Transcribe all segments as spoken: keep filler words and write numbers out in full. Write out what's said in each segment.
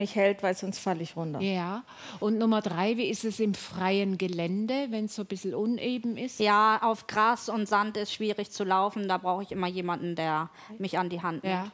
mich hält, weil sonst falle ich runter. Ja. Und Nummer drei, wie ist es im freien Gelände, wenn es so ein bisschen uneben ist? Ja, auf Gras und Sand ist schwierig zu laufen. Da brauche ich immer jemanden, der mich an die Hand nimmt. Ja.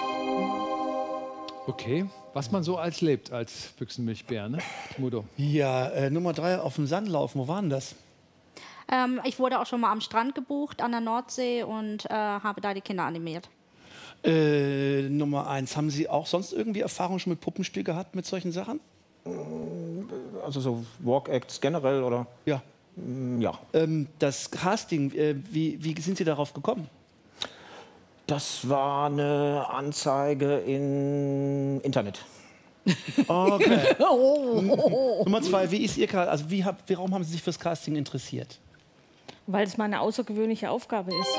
Okay, was man so als lebt als Büchsenmilchbär, ne? Mudo. Ja, äh, Nummer drei auf dem Sand laufen. Wo war denn das? Ähm, ich wurde auch schon mal am Strand gebucht, an der Nordsee, und äh, habe da die Kinder animiert. Äh, Nummer eins. Haben Sie auch sonst irgendwie Erfahrung schon mit Puppenspiel gehabt, mit solchen Sachen? Also so Walk-Acts generell, oder? Ja. Ja. Ähm, das Casting, äh, wie, wie sind Sie darauf gekommen? Das war eine Anzeige im Internet. Okay. Nummer zwei, wie ist Ihr Ka- also wie hab, warum haben Sie sich fürs Casting interessiert? Weil es mal eine außergewöhnliche Aufgabe ist.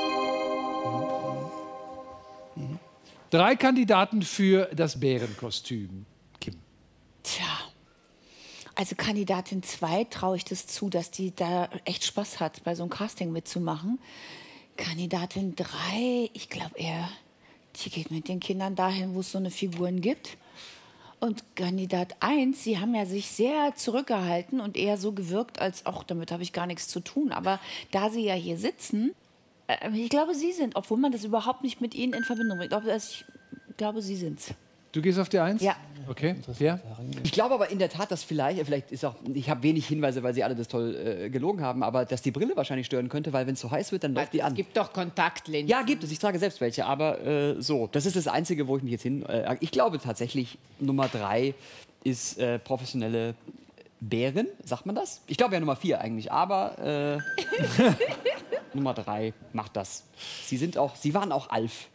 Drei Kandidaten für das Bärenkostüm. Kim. Tja, also Kandidatin zwei traue ich das zu, dass die da echt Spaß hat, bei so einem Casting mitzumachen. Kandidatin drei, ich glaube eher, die geht mit den Kindern dahin, wo es so eine Figuren gibt. Und Kandidat eins, sie haben ja sich sehr zurückgehalten und eher so gewirkt, als auch damit habe ich gar nichts zu tun. Aber da sie ja hier sitzen, äh, ich glaube, sie sind, obwohl man das überhaupt nicht mit ihnen in Verbindung bringt. Ich glaube, sie sind's. Du gehst auf die Eins? Ja. Okay, ja. Ich glaube aber in der Tat, dass vielleicht, vielleicht ist auch, ich habe wenig Hinweise, weil sie alle das toll äh, gelogen haben, aber dass die Brille wahrscheinlich stören könnte, weil wenn es so heiß wird, dann läuft die an. Es gibt doch Kontaktlinsen. Ja, gibt es. Ich trage selbst welche, aber äh, so. Das ist das Einzige, wo ich mich jetzt hin... Äh, ich glaube tatsächlich, Nummer drei ist äh, professionelle Bären, sagt man das? Ich glaube ja Nummer vier eigentlich, aber äh, Nummer drei macht das. Sie sind auch, sie waren auch Alf.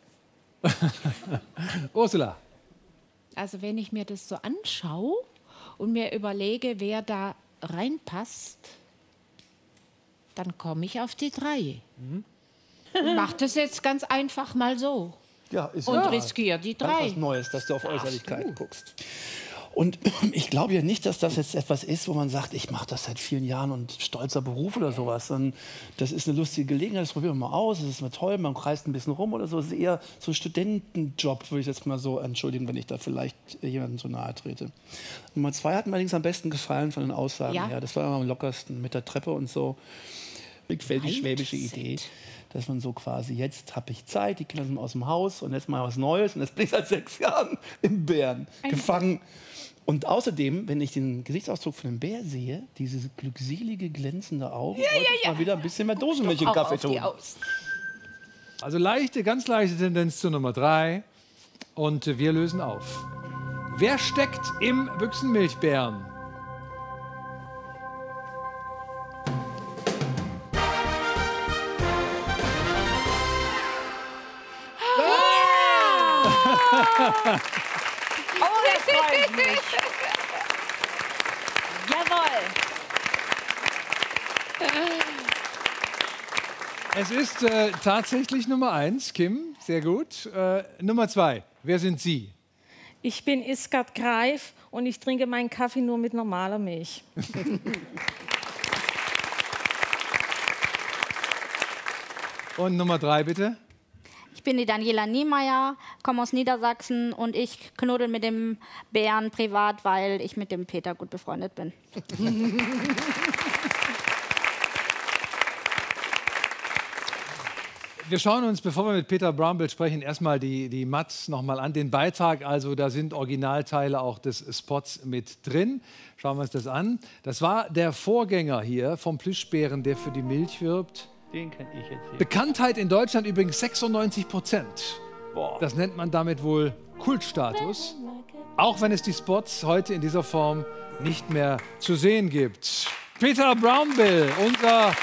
Ursula. Also wenn ich mir das so anschaue und mir überlege, wer da reinpasst, dann komme ich auf die drei. Mhm. Und mach das jetzt ganz einfach mal so. Ja, ist Und ja riskiere die ganz drei. was Neues, dass du auf Äußerlichkeiten guckst. Und ich glaube ja nicht, dass das jetzt etwas ist, wo man sagt, ich mache das seit vielen Jahren und stolzer Beruf oder sowas. Sondern das ist eine lustige Gelegenheit, das probieren wir mal aus, das ist mal toll, man kreist ein bisschen rum oder so. Das ist eher so ein Studentenjob, würde ich jetzt mal so entschuldigen, wenn ich da vielleicht jemandem so nahe trete. Nummer zwei hat mir allerdings am besten gefallen von den Aussagen Ja. her. Das war am lockersten mit der Treppe und so. Mir gefällt die schwäbische Idee, dass man so quasi, jetzt habe ich Zeit, die Kinder sind aus dem Haus und jetzt mal was Neues und jetzt bin ich seit sechs Jahren im Bären gefangen. Und außerdem, wenn ich den Gesichtsausdruck von dem Bär sehe, diese glückselige, glänzende Augen, ja, wollte ich ja, ja. mal wieder ein bisschen mehr Dosenmilch im Kaffee tun. Also leichte, ganz leichte Tendenz zu Nummer drei. Und äh, wir lösen auf. Wer steckt im Büchsenmilchbären? Oh, das freut mich. Jawohl. Es ist äh, tatsächlich Nummer eins, Kim, sehr gut. Äh, Nummer zwei, wer sind Sie? Ich bin Isgard Greif und ich trinke meinen Kaffee nur mit normaler Milch. Und Nummer drei, bitte? Ich bin die Daniela Niemeyer, komme aus Niedersachsen und ich knuddel mit dem Bären privat, weil ich mit dem Peter gut befreundet bin. Wir schauen uns, bevor wir mit Peter Brownbill sprechen, erstmal die, die Mats noch mal an. Den Beitrag, also da sind Originalteile auch des Spots mit drin. Schauen wir uns das an. Das war der Vorgänger hier vom Plüschbären, der für die Milch wirbt. Den kenne ich jetzt hier. Bekanntheit in Deutschland übrigens sechsundneunzig Prozent. Das nennt man damit wohl Kultstatus. Auch wenn es die Spots heute in dieser Form nicht mehr zu sehen gibt. Peter Brownbill, unser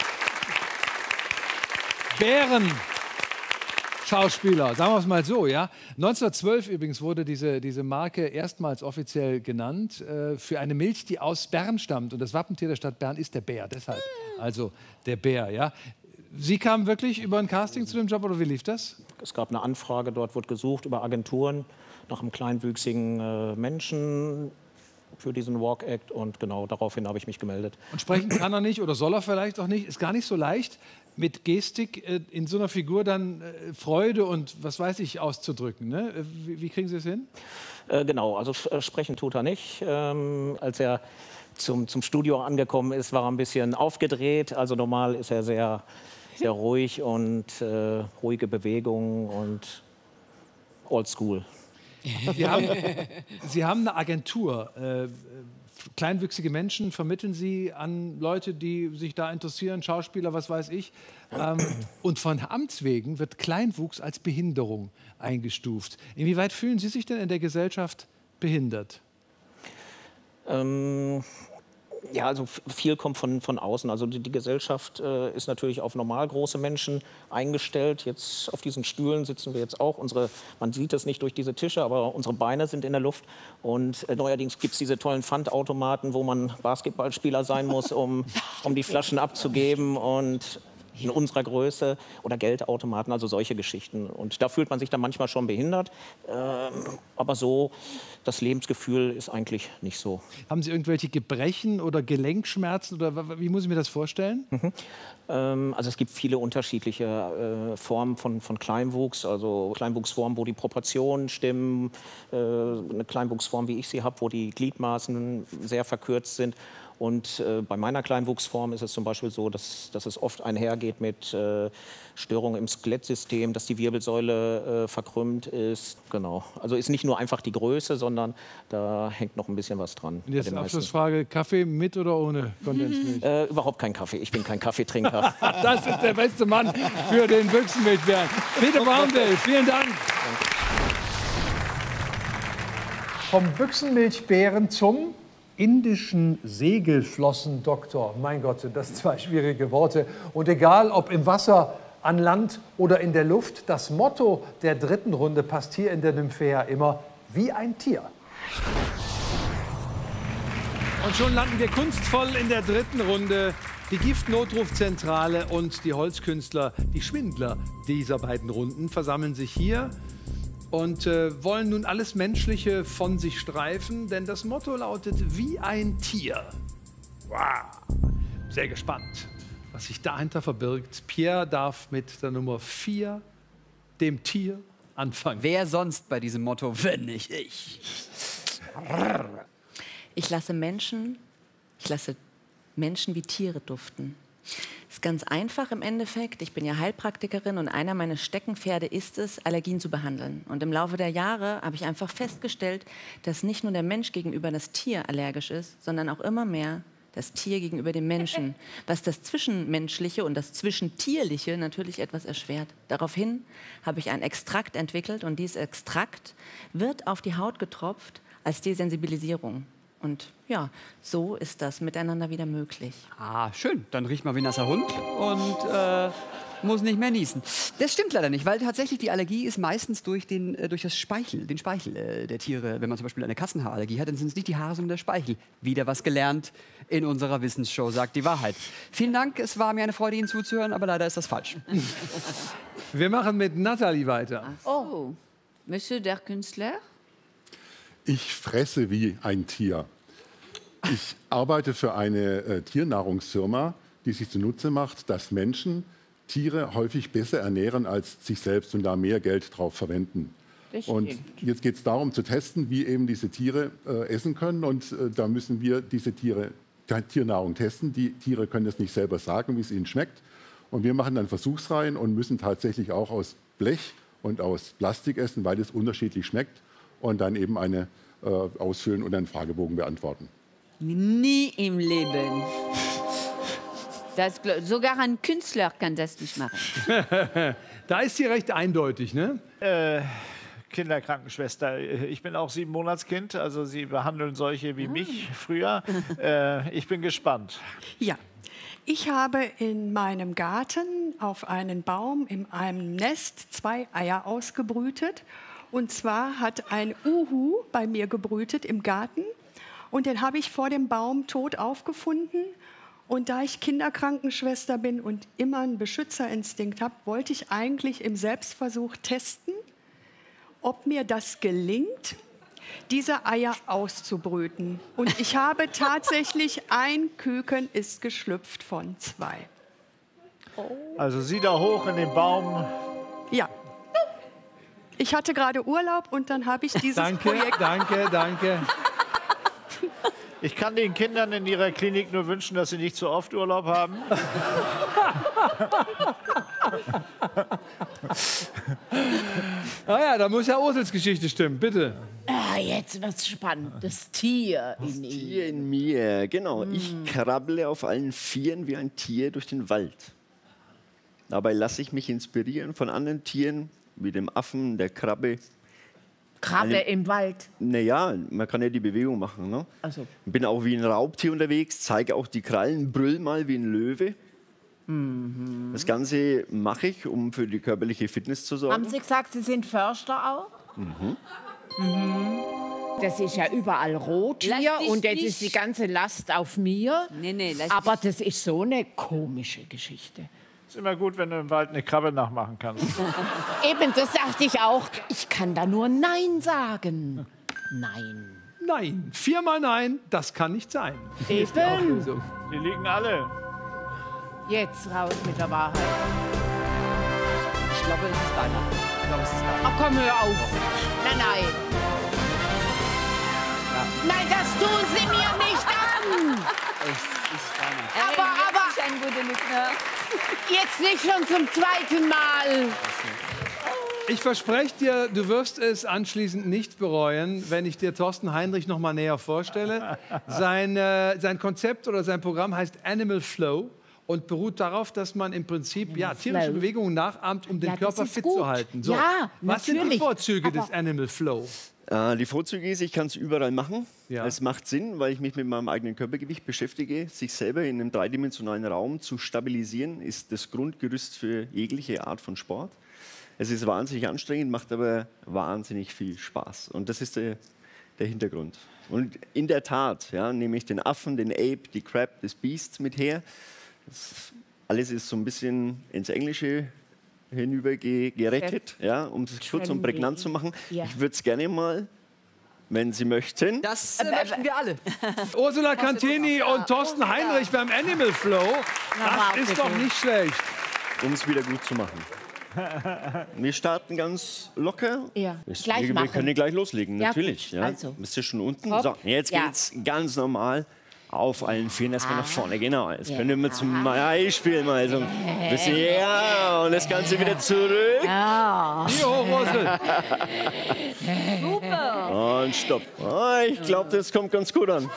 Bären-Schauspieler, sagen wir es mal so, ja. neunzehnhundertzwölf übrigens wurde diese, diese Marke erstmals offiziell genannt äh, für eine Milch, die aus Bern stammt. Und das Wappentier der Stadt Bern ist der Bär, deshalb. Also der Bär, ja. Sie kamen wirklich über ein Casting zu dem Job oder wie lief das? Es gab eine Anfrage, dort wurde gesucht über Agenturen nach einem kleinwüchsigen äh, Menschen. für diesen Walk-Act und genau daraufhin habe ich mich gemeldet. Und sprechen kann er nicht oder soll er vielleicht auch nicht? Ist gar nicht so leicht, mit Gestik äh, in so einer Figur dann äh, Freude und was weiß ich auszudrücken. Ne? Wie, wie kriegen Sie es hin? Äh, genau, also äh, sprechen tut er nicht. Ähm, als er zum, zum Studio angekommen ist, war er ein bisschen aufgedreht. Also normal ist er sehr, sehr ruhig und äh, ruhige Bewegungen und oldschool. Sie haben, Sie haben eine Agentur. Äh, kleinwüchsige Menschen vermitteln Sie an Leute, die sich da interessieren, Schauspieler, was weiß ich. Ähm, und von Amts wegen wird Kleinwuchs als Behinderung eingestuft. Inwieweit fühlen Sie sich denn in der Gesellschaft behindert? Ähm, ja, also viel kommt von, von außen. Also die, die Gesellschaft äh, ist natürlich auf normal große Menschen eingestellt. Jetzt auf diesen Stühlen sitzen wir jetzt auch. Unsere, man sieht es nicht durch diese Tische, aber unsere Beine sind in der Luft. Und äh, neuerdings gibt es diese tollen Pfandautomaten, wo man Basketballspieler sein muss, um, um die Flaschen abzugeben. Und in unserer Größe oder Geldautomaten, also solche Geschichten. Und da fühlt man sich dann manchmal schon behindert. Ähm, aber so, das Lebensgefühl ist eigentlich nicht so. Haben Sie irgendwelche Gebrechen oder Gelenkschmerzen oder wie muss ich mir das vorstellen? Mhm. Ähm, also es gibt viele unterschiedliche äh, Formen von, von Kleinwuchs. Also Kleinwuchsformen, wo die Proportionen stimmen. Äh, eine Kleinwuchsform, wie ich sie habe, wo die Gliedmaßen sehr verkürzt sind. Und äh, bei meiner Kleinwuchsform ist es zum Beispiel so, dass, dass es oft einhergeht mit äh, Störungen im Skelettsystem, dass die Wirbelsäule äh, verkrümmt ist. Genau. Also ist nicht nur einfach die Größe, sondern da hängt noch ein bisschen was dran. Und jetzt Abschlussfrage, Kaffee mit oder ohne Kondensmilch? Äh, überhaupt kein Kaffee, ich bin kein Kaffeetrinker. Das ist der beste Mann für den Büchsenmilchbären. Peter Braunfeld, vielen Dank. Vom Büchsenmilchbären zum indischen Segelflossendoktor. Mein Gott, sind das zwei schwierige Worte. Und egal, ob im Wasser, an Land oder in der Luft, das Motto der dritten Runde passt hier in der Nymphäa immer wie ein Tier. Und schon landen wir kunstvoll in der dritten Runde. Die Giftnotrufzentrale und die Holzkünstler, die Schwindler dieser beiden Runden, versammeln sich hier und äh, wollen nun alles Menschliche von sich streifen, denn das Motto lautet wie ein Tier. Wow, sehr gespannt, was sich dahinter verbirgt. Pierre darf mit der Nummer vier, dem Tier, anfangen. Wer sonst bei diesem Motto, wenn nicht ich? Ich lasse Menschen, ich lasse Menschen wie Tiere duften. Ist ganz einfach im Endeffekt. Ich bin ja Heilpraktikerin und einer meiner Steckenpferde ist es, Allergien zu behandeln. Und im Laufe der Jahre habe ich einfach festgestellt, dass nicht nur der Mensch gegenüber das Tier allergisch ist, sondern auch immer mehr das Tier gegenüber dem Menschen, was das Zwischenmenschliche und das Zwischentierliche natürlich etwas erschwert. Daraufhin habe ich ein Extrakt entwickelt und dieses Extrakt wird auf die Haut getropft als Desensibilisierung. Und ja, so ist das miteinander wieder möglich. Ah, schön. Dann riecht man wie ein nasser Hund und äh, muss nicht mehr niesen. Das stimmt leider nicht, weil tatsächlich die Allergie ist meistens durch, den, äh, durch das Speichel, den Speichel äh, der Tiere. Wenn man zum Beispiel eine Katzenhaarallergie hat, dann sind es nicht die Haare, sondern der Speichel. Wieder was gelernt in unserer Wissensshow, sagt die Wahrheit. Vielen Dank, es war mir eine Freude, Ihnen zuzuhören, aber leider ist das falsch. Wir machen mit Nathalie weiter. Oh, Monsieur der Künstler? Ich fresse wie ein Tier. Ich arbeite für eine äh, Tiernahrungsfirma, die sich zunutze macht, dass Menschen Tiere häufig besser ernähren als sich selbst und da mehr Geld drauf verwenden. Und jetzt geht es darum zu testen, wie eben diese Tiere äh, essen können. Und äh, da müssen wir diese Tiere, die Tiernahrung testen. Die Tiere können es nicht selber sagen, wie es ihnen schmeckt. Und wir machen dann Versuchsreihen und müssen tatsächlich auch aus Blech und aus Plastik essen, weil es unterschiedlich schmeckt. Und dann eben eine äh, ausfüllen und einen Fragebogen beantworten. Nie im Leben. Das, sogar ein Künstler kann das nicht machen. Da ist sie recht eindeutig, ne? Äh, Kinderkrankenschwester. Ich bin auch sieben Monatskind, also Sie behandeln solche wie mich früher. Äh, ich bin gespannt. Ja, ich habe in meinem Garten auf einen Baum in einem Nest zwei Eier ausgebrütet. Und zwar hat ein Uhu bei mir gebrütet im Garten. Und den habe ich vor dem Baum tot aufgefunden. Und da ich Kinderkrankenschwester bin und immer einen Beschützerinstinkt habe, wollte ich eigentlich im Selbstversuch testen, ob mir das gelingt, diese Eier auszubrüten. Und ich habe tatsächlich, ein Küken ist geschlüpft von zwei. Also Sie da hoch in den Baum. Ja. Ich hatte gerade Urlaub und dann habe ich dieses Danke, Projekt... danke, danke. Ich kann den Kindern in ihrer Klinik nur wünschen, dass sie nicht zu oft Urlaub haben. Ah ja, da muss ja Ursels Geschichte stimmen, bitte. Ah, jetzt wird's spannend. Das Tier Das in ihm. Tier in mir, genau. Ich krabble auf allen Vieren wie ein Tier durch den Wald. Dabei lasse ich mich inspirieren von anderen Tieren, wie dem Affen, der Krabbe. Krabbe Eine- im Wald. Naja, man kann ja die Bewegung machen. Ne? Also. Bin auch wie ein Raubtier unterwegs, zeige auch die Krallen, brüll mal wie ein Löwe. Mhm. Das Ganze mache ich, um für die körperliche Fitness zu sorgen. Haben Sie gesagt, Sie sind Förster auch? Mhm. Mhm. Das ist ja überall rot Lass hier dich und jetzt nicht- ist die ganze Last auf mir. Nee, nee, lass Aber das ist so eine komische Geschichte. Ist immer gut, wenn du im Wald eine Krabbe nachmachen kannst. Eben, das dachte ich auch. Ich kann da nur Nein sagen. Nein. Nein, viermal nein, das kann nicht sein. Hier ist die Eben. Auflösung. Die liegen alle. Jetzt raus mit der Wahrheit. Ich glaube, es ist deiner. Ich glaube, es ist deiner. Ach komm, hör auf. Nein, nein. Nein, das tun Sie mir nicht an. Es ist deiner. Aber, aber, ein guter Lügner. jetzt nicht schon zum zweiten Mal. Ich verspreche dir, du wirst es anschließend nicht bereuen, wenn ich dir Thorsten Heinrich noch mal näher vorstelle. Sein, äh, sein Konzept oder sein Programm heißt Animal Flow und beruht darauf, dass man im Prinzip ja, tierische Flow. Bewegungen nachahmt, um den Ja, das Körper ist fit gut. zu halten. Ja, was sind die natürlich. Vorzüge des Aber- Animal Flow? Äh, die Vorzüge ist, ich kann es überall machen. Ja. Es macht Sinn, weil ich mich mit meinem eigenen Körpergewicht beschäftige. Sich selber in einem dreidimensionalen Raum zu stabilisieren, ist das Grundgerüst für jegliche Art von Sport. Es ist wahnsinnig anstrengend, macht aber wahnsinnig viel Spaß. Und das ist der, der Hintergrund. Und in der Tat ja, nehme ich den Affen, den Ape, die Crab, das Beast mit her. Das alles ist so ein bisschen ins Englische hinüber ge gerettet, ja, um es kurz und prägnant zu machen. Ja. Ich würde es gerne mal, wenn Sie möchten. Das äh, möchten wir alle. Ursula Cantini und Thorsten Heinrich beim Animal Flow. Na, Das ist bitte. doch nicht schlecht. Um es wieder gut zu machen. Wir starten ganz locker. Ja, Wir, gleich wir, wir machen. können gleich loslegen, Ja, natürlich. gut. Ja. Also. Bist du schon unten? Hopp. So, jetzt Ja. geht's ganz normal auf allen Vieren erstmal nach vorne. Genau. Jetzt Ja. können wir zum Beispiel mal so ein bisschen. Ja, und das Ganze wieder zurück. Ja. Hier hoch, Ursel. Super. Und stopp. Oh, ich glaube, das kommt ganz gut an.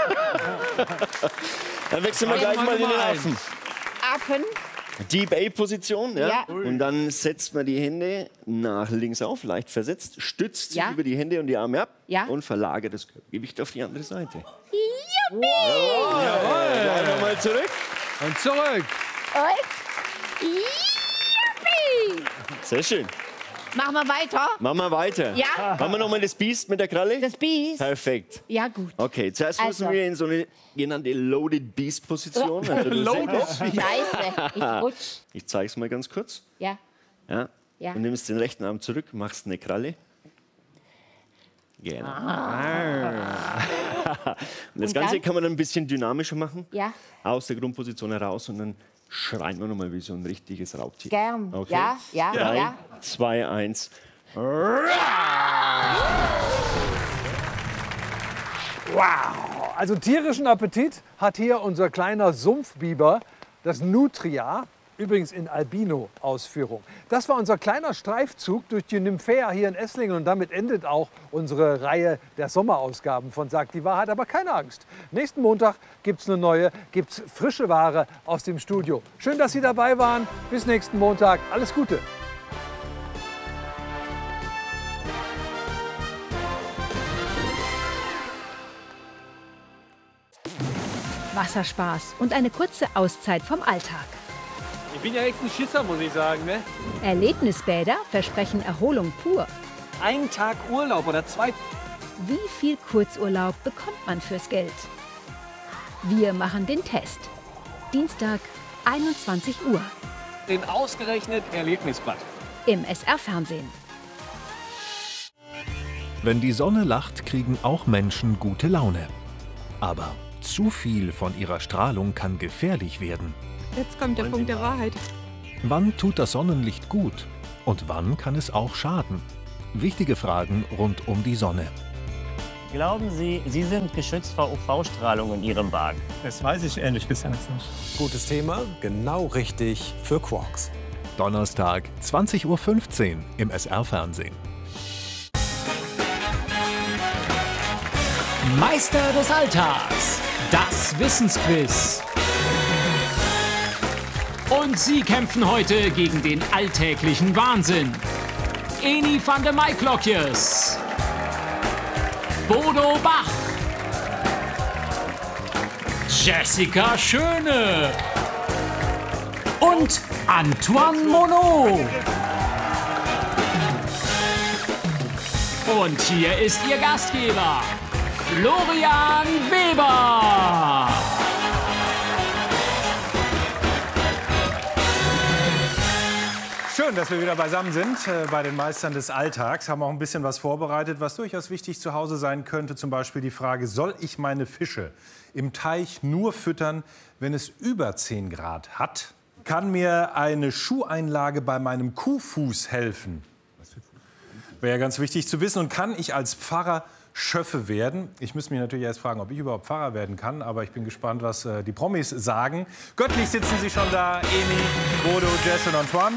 Dann wechseln wir gleich mal in den Nummer eins. Affen. Affen. Deep A-Position, ja? Ja. Und dann setzt man die Hände nach links auf, leicht versetzt, stützt sich Ja. über die Hände und die Arme ab Ja. und verlagert das Gewicht auf die andere Seite. Juppie. Jawohl. Nochmal zurück. Und zurück. Und Juppie. Sehr schön. Machen wir weiter. Machen wir weiter. Ja. Machen wir nochmal das Biest mit der Kralle? Das Biest. Perfekt. Ja, gut. Okay, zuerst Also. müssen wir in so eine genannte Loaded Beast-Position. Also du Loaded siehst- Scheiße. Ich rutsch. Ich zeige es mal ganz kurz. Ja. Ja. Ja. Du nimmst den rechten Arm zurück, machst eine Kralle. Genau. Ah. Und das Und Ganze dann? kann man dann ein bisschen dynamischer machen. Ja. Aus der Grundposition heraus und dann schreien wir nochmal wie so ein richtiges Raubtier. Gern. Okay. Ja, ja, Drei, ja. zwei, eins. Wow, also tierischen Appetit hat hier unser kleiner Sumpfbiber, das Nutria, übrigens in Albino-Ausführung. Das war unser kleiner Streifzug durch die Nymphäa hier in Esslingen und damit endet auch unsere Reihe der Sommerausgaben von Sagt die Wahrheit. Aber keine Angst, nächsten Montag gibt es eine neue, gibt es frische Ware aus dem Studio. Schön, dass Sie dabei waren. Bis nächsten Montag. Alles Gute. Wasserspaß und eine kurze Auszeit vom Alltag. Ich bin ja echt ein Schisser, muss ich sagen. Ne? Erlebnisbäder versprechen Erholung pur. Ein Tag Urlaub oder zwei. Wie viel Kurzurlaub bekommt man fürs Geld? Wir machen den Test. Dienstag, einundzwanzig Uhr. Den ausgerechnet Erlebnisbad. Im S R-Fernsehen. Wenn die Sonne lacht, kriegen auch Menschen gute Laune. Aber zu viel von ihrer Strahlung kann gefährlich werden. Jetzt kommt der Punkt der Wahrheit. Wann tut das Sonnenlicht gut und wann kann es auch schaden? Wichtige Fragen rund um die Sonne. Glauben Sie, Sie sind geschützt vor U V-Strahlung in Ihrem Wagen? Das weiß ich ehrlich gesagt nicht. Gutes Thema, genau richtig für Quarks. Donnerstag, zwanzig Uhr fünfzehn im S R-Fernsehen. Meister des Alltags, das Wissensquiz. Und sie kämpfen heute gegen den alltäglichen Wahnsinn. Eni van de Maiklokjes, Bodo Bach, Jessica Schöne und Antoine Monod. Und hier ist Ihr Gastgeber, Florian Weber. Schön, dass wir wieder beisammen sind äh, bei den Meistern des Alltags. Haben auch ein bisschen was vorbereitet, was durchaus wichtig zu Hause sein könnte. Zum Beispiel die Frage, soll ich meine Fische im Teich nur füttern, wenn es über zehn Grad hat? Kann mir eine Schuheinlage bei meinem Kuhfuß helfen? Wäre ja ganz wichtig zu wissen. Und kann ich als Pfarrer Schöffe werden? Ich müsste mich natürlich erst fragen, ob ich überhaupt Pfarrer werden kann. Aber ich bin gespannt, was äh, die Promis sagen. Göttlich sitzen sie schon da. Eni, Bodo, Jess und Antoine.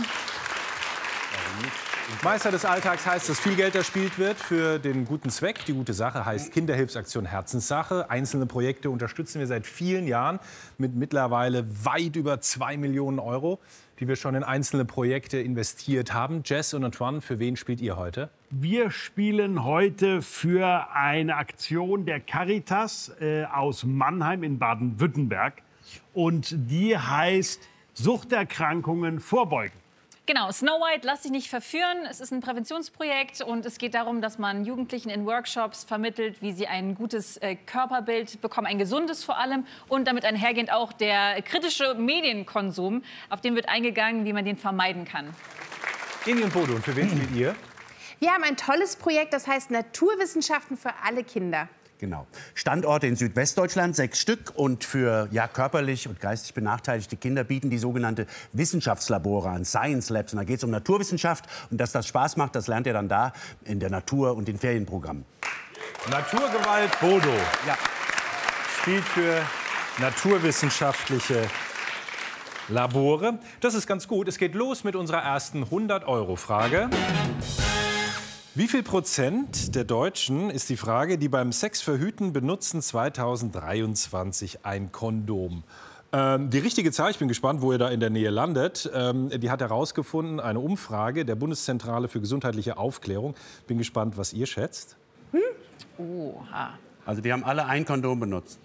Meister des Alltags heißt, dass viel Geld erspielt wird für den guten Zweck. Die gute Sache heißt Kinderhilfsaktion Herzenssache. Einzelne Projekte unterstützen wir seit vielen Jahren mit mittlerweile weit über zwei Millionen Euro, die wir schon in einzelne Projekte investiert haben. Jess und Antoine, für wen spielt ihr heute? Wir spielen heute für eine Aktion der Caritas äh, aus Mannheim in Baden-Württemberg. Und die heißt Suchterkrankungen vorbeugen. Genau, Snow White, lass dich nicht verführen. Es ist ein Präventionsprojekt und es geht darum, dass man Jugendlichen in Workshops vermittelt, wie sie ein gutes äh, Körperbild bekommen, ein gesundes vor allem. Und damit einhergehend auch der kritische Medienkonsum, auf den wird eingegangen, wie man den vermeiden kann. Eni und Bodo, und für wen spielt ihr? Wir haben ein tolles Projekt, das heißt Naturwissenschaften für alle Kinder. Genau. Standorte in Südwestdeutschland, sechs Stück. Und für ja, körperlich und geistig benachteiligte Kinder bieten die sogenannte Wissenschaftslabore an, Science Labs. Und da geht es um Naturwissenschaft. Und dass das Spaß macht, das lernt ihr dann da in der Natur und den Ferienprogrammen. Naturgewalt Bodo ja. spielt für naturwissenschaftliche Labore. Das ist ganz gut. Es geht los mit unserer ersten hundert-Euro-Frage. Wie viel Prozent der Deutschen, ist die Frage, die beim Sexverhüten benutzen zweitausenddreiundzwanzig ein Kondom? Ähm, die richtige Zahl, ich bin gespannt, wo ihr da in der Nähe landet, ähm, die hat herausgefunden, eine Umfrage der Bundeszentrale für gesundheitliche Aufklärung. Bin gespannt, was ihr schätzt. Hm? Oha. Also die haben alle ein Kondom benutzt.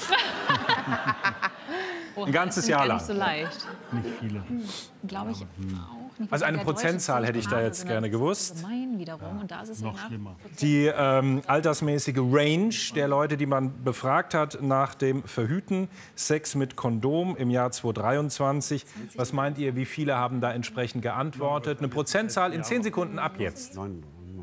Oh, ein ganzes Jahr lang. Nicht so leicht. Nicht viele. Hm. Glaube ich auch nicht. Also eine Prozentzahl hätte ich da jetzt gerne gewusst. Gemein wiederum. Und da ist es noch ja schlimmer. Die ähm, altersmäßige Range der Leute, die man befragt hat nach dem Verhüten, Sex mit Kondom im Jahr zweitausenddreiundzwanzig. Was meint ihr, wie viele haben da entsprechend geantwortet? Eine Prozentzahl in zehn Sekunden ab jetzt. Ja?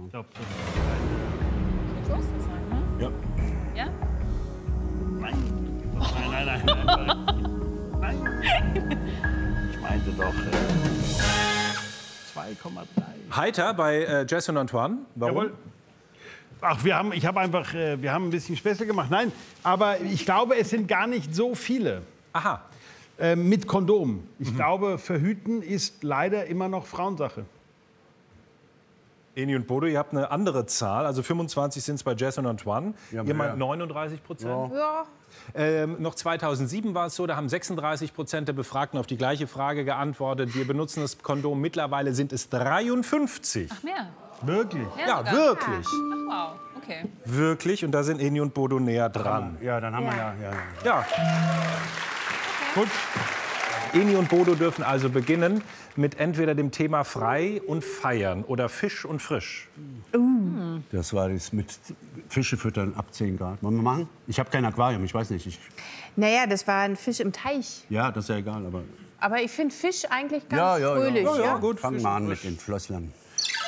Ja? Nein. Nein, nein, nein, nein. Nein. Ich meinte doch äh, zwei Komma drei. Heiter bei äh, Jess und Antoine. Warum? Jawohl. Ach, wir haben, ich habe einfach, äh, wir haben ein bisschen Späßle gemacht. Nein, aber ich glaube, es sind gar nicht so viele. Aha. Äh, mit Kondom. Ich mhm. glaube, Verhüten ist leider immer noch Frauensache. Eni und Bodo, ihr habt eine andere Zahl. Also fünfundzwanzig sind es bei Jess und Antoine. Ja, ihr meint ja. neununddreißig Prozent? Ja. ja. Ähm, noch zweitausendsieben war es so, da haben sechsunddreißig Prozent der Befragten auf die gleiche Frage geantwortet. Wir benutzen das Kondom. Mittlerweile sind es dreiundfünfzig. Ach, mehr? Wirklich? Ja, sogar. wirklich. Ach, wow. Okay. Wirklich. Und da sind Eni und Bodo näher dran. Ja, dann haben Ja. wir ja. ja. Ja. Gut. Eni und Bodo dürfen also beginnen mit entweder dem Thema frei und feiern oder Fisch und frisch. Uh. Das war das mit Fische füttern ab zehn Grad. Wollen wir machen? Ich habe kein Aquarium, ich weiß nicht. Ich, Naja, das war ein Fisch im Teich. ja, das ist ja egal, aber... Aber ich finde Fisch eigentlich ganz Ja, ja, fröhlich. ja. Ja, gut. Fangen wir an mit den Flosslern.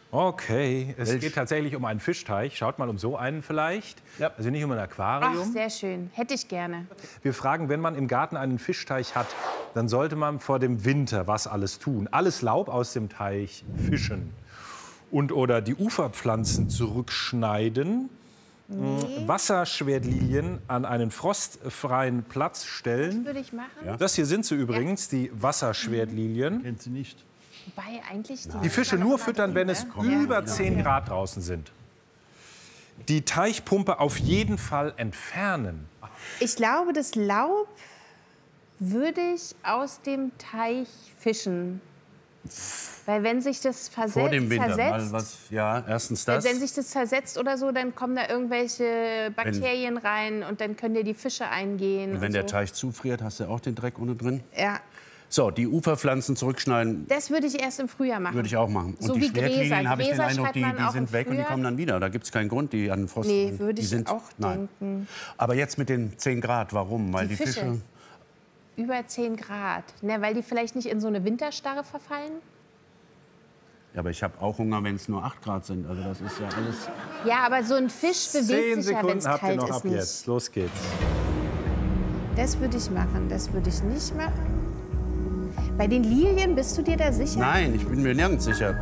Okay, es Welch? geht tatsächlich um einen Fischteich. Schaut mal um so einen vielleicht. Ja. Also nicht um ein Aquarium. Ach, sehr schön. Hätte ich gerne. Wir fragen, wenn man im Garten einen Fischteich hat, dann sollte man vor dem Winter was alles tun. Alles Laub aus dem Teich fischen und oder die Uferpflanzen zurückschneiden. Nee. Wasserschwertlilien an einen frostfreien Platz stellen. Das würde ich machen. Ja. Das hier sind sie übrigens, die Wasserschwertlilien. Kennt sie nicht. Wobei eigentlich die, Die Fische nur füttern, wenn es über zehn Grad draußen sind. Die Teichpumpe auf jeden Fall entfernen. Ich glaube, das Laub würde ich aus dem Teich fischen. Weil wenn sich das versetzt, Vor dem Winter. zersetzt, Mal was, ja, erstens das. wenn sich das zersetzt oder so, dann kommen da irgendwelche Bakterien rein und dann können dir die Fische eingehen. Und wenn und der so. Teich zufriert, hast du auch den Dreck ohne drin. Ja, So, die Uferpflanzen zurückschneiden, das würde ich erst im Frühjahr machen. würde ich auch machen. Und So die wie Gräser. Schwertlinien habe ich den Gräser Eindruck, schreibt die, man die auch sind im weg und die Frühjahr. kommen dann wieder. Da gibt es keinen Grund, die an Frost. Nee, würde die ich sind, auch nein. denken. Aber jetzt mit den zehn Grad, warum? Weil Die die, Fische. Fische. Über zehn Grad. Ne, weil die vielleicht nicht in so eine Winterstarre verfallen? Ja, aber ich habe auch Hunger, wenn es nur acht Grad sind. Also das ist ja alles. Ja, aber so ein Fisch bewegt Zehn sich ja, wenn Sekunden es habt ihr kalt noch ist, ab nicht. jetzt. Los geht's. Das würde ich machen, das würde ich nicht machen. Bei den Lilien, bist du dir da sicher? Nein, ich bin mir nirgends sicher.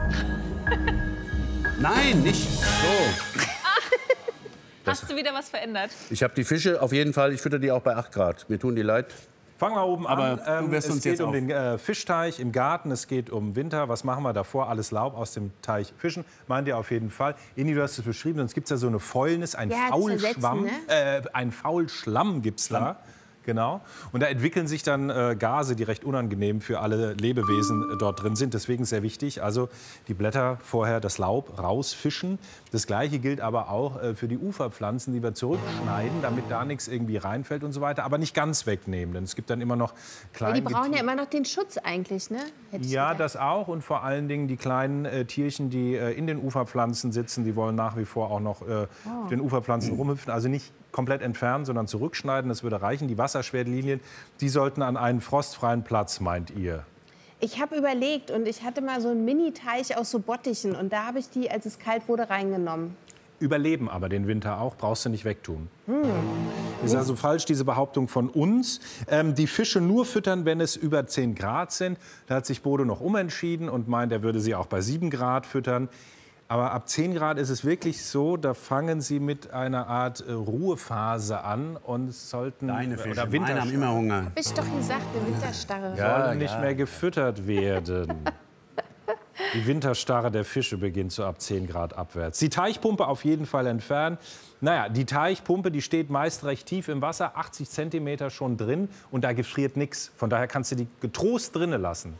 Nein, nicht so. Hast du wieder was verändert? Ich habe die Fische auf jeden Fall, ich fütter die auch bei acht Grad. Mir tun die leid. Fangen wir oben Aber an. du wirst es uns geht jetzt um auf- den äh, Fischteich im Garten, es geht um Winter. Was machen wir davor? Alles Laub aus dem Teich fischen. Meint ihr auf jeden Fall. Inni, du hast es beschrieben, sonst gibt es ja so eine Fäulnis, ein Ja, Faulschwamm. zersetzen, äh, ein Faulschlamm gibt es da. Genau. Und da entwickeln sich dann äh, Gase, die recht unangenehm für alle Lebewesen äh, dort drin sind. Deswegen sehr wichtig, also die Blätter vorher, das Laub rausfischen. Das Gleiche gilt aber auch äh, für die Uferpflanzen, die wir zurückschneiden, damit da nichts irgendwie reinfällt und so weiter. Aber nicht ganz wegnehmen, denn es gibt dann immer noch Weil kleine die brauchen ja immer noch den Schutz eigentlich, ne? Hätte ich ja, gedacht. das auch. Und vor allen Dingen die kleinen äh, Tierchen, die äh, in den Uferpflanzen sitzen, die wollen nach wie vor auch noch äh, Oh. auf den Uferpflanzen rumhüpfen. Also nicht komplett entfernen, sondern zurückschneiden. Das würde reichen. Die Wasserschwertlinien, die sollten an einen frostfreien Platz, meint ihr? Ich habe überlegt und ich hatte mal so einen Mini-Teich aus so Bottichen und da habe ich die, als es kalt wurde, reingenommen. Überleben aber den Winter auch, brauchst du nicht wegtun. Hm. Ist also falsch, diese Behauptung von uns. Ähm, die Fische nur füttern, wenn es über zehn Grad sind. Da hat sich Bodo noch umentschieden und meint, er würde sie auch bei sieben Grad füttern. Aber ab zehn Grad ist es wirklich so, da fangen sie mit einer Art äh, Ruhephase an und sollten Deine Fische, oder meine Winterstarre. haben immer Hunger. Hab ich doch gesagt, eine Winterstarre. sollen nicht mehr gefüttert werden. Die Winterstarre der Fische beginnt so ab zehn Grad abwärts. Die Teichpumpe auf jeden Fall entfernen. Naja, die Teichpumpe, die steht meist recht tief im Wasser, achtzig Zentimeter schon drin und da gefriert nichts. Von daher kannst du die getrost drinnen lassen.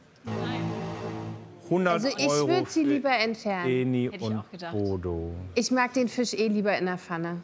hundert Also ich Euro würde sie für lieber entfernen. Eni Hätte ich und auch gedacht. Bodo. Ich mag den Fisch eh lieber in der Pfanne.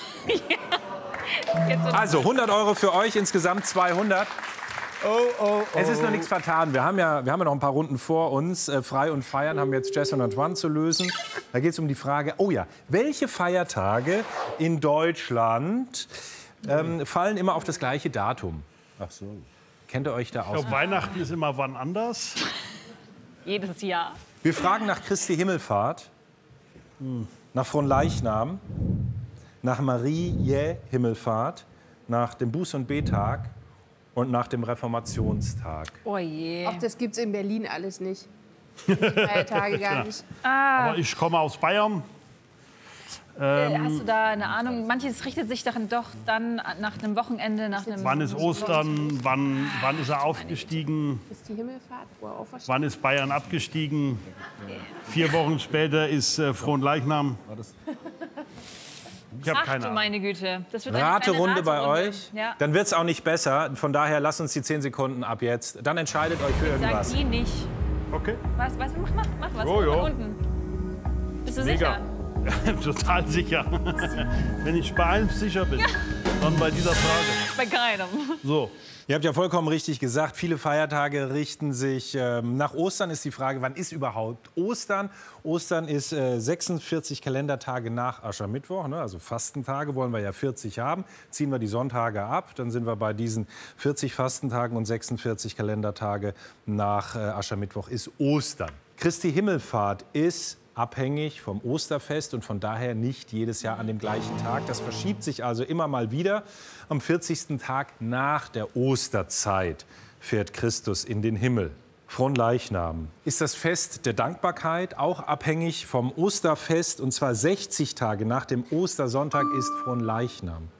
Also hundert Euro für euch, insgesamt zweihundert. Oh, oh, oh. Es ist noch nichts vertan. Wir haben ja, wir haben ja noch ein paar Runden vor uns. Äh, Frei und Feiern haben jetzt Jess und Antoine zu lösen. Da geht es um die Frage, oh ja, welche Feiertage in Deutschland ähm, fallen immer auf das gleiche Datum? Ach so. Kennt ihr euch da Ich aus? glaube, Weihnachten ist immer wann anders. Jedes Jahr. Wir fragen nach Christi Himmelfahrt, nach Fronleichnam, nach Mariä Himmelfahrt, nach dem Buß- und Betag und nach dem Reformationstag. Oh je. Auch das gibt's in Berlin alles nicht. Die Feiertage gar nicht. Ah. Aber ich komme aus Bayern. Äh, Ähm, Hast du da eine Ahnung? Manches richtet sich dann doch dann nach einem Wochenende, nach einem... wann ist Ostern? Wann, wann ist er aufgestiegen? Ist die Himmelfahrt, wo er aufersteht? Wann ist Bayern abgestiegen? Vier Wochen später ist äh, Fronleichnam. Ich habe Ach keine du Ahnung. meine Güte. Das wird eine Raterunde kleine bei Raterunde. euch. Ja. Dann wird es auch nicht besser. Von daher lasst uns die zehn Sekunden ab jetzt. Dann entscheidet euch für Sag irgendwas. die nicht. Okay. Was, was, mach, mach, mach was. Jo, jo. Von unten. Bist du Mega. sicher? Total sicher. Wenn ich bei allem sicher bin, dann bei dieser Frage. Bei keinem. So. Ihr habt ja vollkommen richtig gesagt, viele Feiertage richten sich ähm, nach Ostern. Ist die Frage, wann ist überhaupt Ostern? Ostern ist äh, sechsundvierzig Kalendertage nach Aschermittwoch, ne? Also Fastentage wollen wir ja vierzig haben. Ziehen wir die Sonntage ab, dann sind wir bei diesen vierzig Fastentagen und sechsundvierzig Kalendertage nach äh, Aschermittwoch ist Ostern. Christi Himmelfahrt ist abhängig vom Osterfest und von daher nicht jedes Jahr an dem gleichen Tag. Das verschiebt sich also immer mal wieder. Am vierzigsten Tag nach der Osterzeit fährt Christus in den Himmel. Fronleichnam ist das Fest der Dankbarkeit, auch abhängig vom Osterfest. Und zwar sechzig Tage nach dem Ostersonntag ist Fronleichnam.